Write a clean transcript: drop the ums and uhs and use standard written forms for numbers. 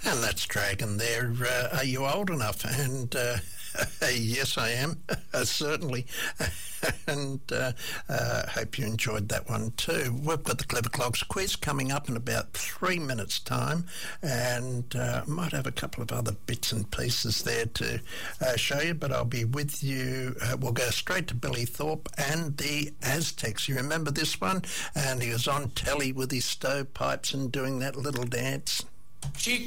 And that's Dragon there. Are you old enough? And yes, I am, certainly. And hope you enjoyed that one too. We've got the Clever Clogs quiz coming up in about 3 minutes' time, and might have a couple of other bits and pieces there to show you, but I'll be with you. We'll go straight to Billy Thorpe and the Aztecs. You remember this one? And he was on telly with his stovepipes and doing that little dance. She